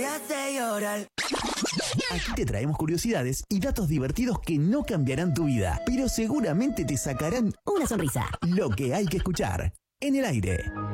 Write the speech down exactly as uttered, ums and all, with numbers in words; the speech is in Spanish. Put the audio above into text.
Te hace llorar. Aquí te traemos curiosidades y datos divertidos que no cambiarán tu vida, pero seguramente te sacarán una sonrisa. Lo que hay que escuchar. En el aire.